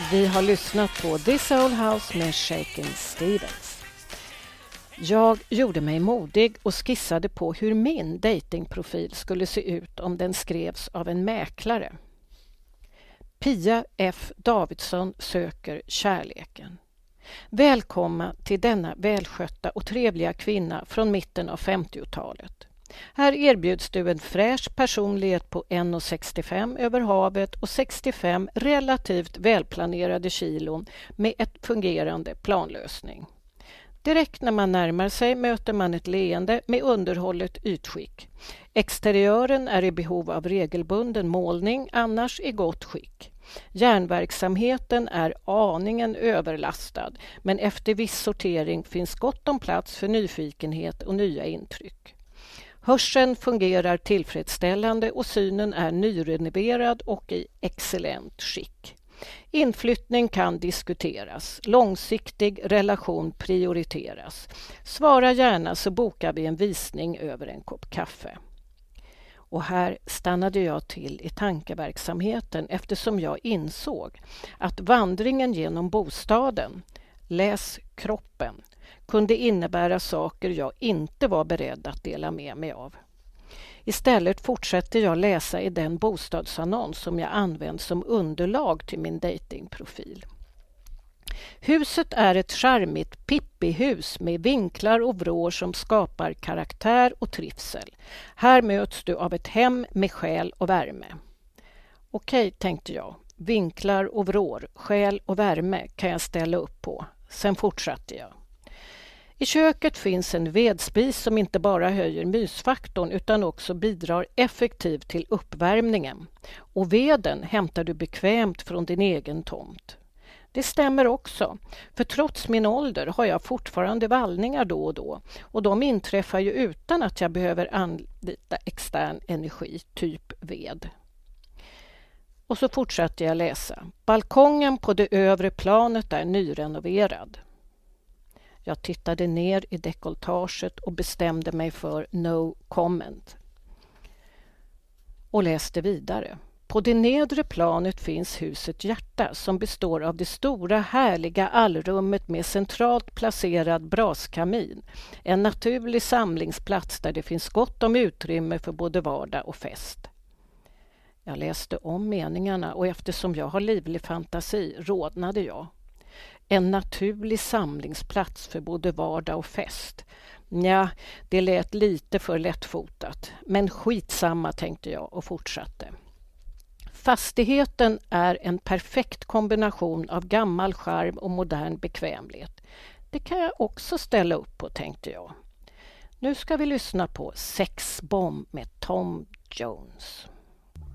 Vi har lyssnat på This Old House med Shakin' Stevens. Jag gjorde mig modig och skissade på hur min datingprofil skulle se ut om den skrevs av en mäklare. Pia F. Davidsson söker kärleken. Välkomna till denna välskötta och trevliga kvinna från mitten av 50-talet. Här erbjuds du en fräsch personlighet på 1,65 över havet och 65 relativt välplanerade kilon med ett fungerande planlösning. Direkt när man närmar sig möter man ett leende med underhållet ytskick. Exteriören är i behov av regelbunden målning, annars i gott skick. Järnverksamheten är aningen överlastad, men efter viss sortering finns gott om plats för nyfikenhet och nya intryck. Hörseln fungerar tillfredsställande och synen är nyrenoverad och i excellent skick. Inflyttning kan diskuteras, långsiktig relation prioriteras. Svara gärna så bokar vi en visning över en kopp kaffe. Och här stannade jag till i tankeverksamheten eftersom jag insåg att vandringen genom bostaden, läs kroppen, kunde innebära saker jag inte var beredd att dela med mig av. Istället fortsätter jag läsa i den bostadsannons som jag använt som underlag till min datingprofil. Huset är ett charmigt pippihus med vinklar och vrår som skapar karaktär och trivsel. Här möts du av ett hem med själ och värme. Okej, tänkte jag. Vinklar och vrår, själ och värme kan jag ställa upp på. Sen fortsatte jag. I köket finns en vedspis som inte bara höjer mysfaktorn utan också bidrar effektivt till uppvärmningen. Och veden hämtar du bekvämt från din egen tomt. Det stämmer också, för trots min ålder har jag fortfarande vallningar då och de inträffar ju utan att jag behöver anlita extern energi, typ ved. Och så fortsätter jag läsa. Balkongen på det övre planet är nyrenoverad. Jag tittade ner i dekolletaget och bestämde mig för no comment. Och läste vidare. På det nedre planet finns huset hjärta som består av det stora härliga allrummet med centralt placerad braskamin. En naturlig samlingsplats där det finns gott om utrymme för både vardag och fest. Jag läste om meningarna och eftersom jag har livlig fantasi rodnade jag. En naturlig samlingsplats för både vardag och fest. Ja, det lät lite för lättfotat. Men skitsamma, tänkte jag och fortsatte. Fastigheten är en perfekt kombination av gammal charm och modern bekvämlighet. Det kan jag också ställa upp på, tänkte jag. Nu ska vi lyssna på Sexbomb med Tom Jones.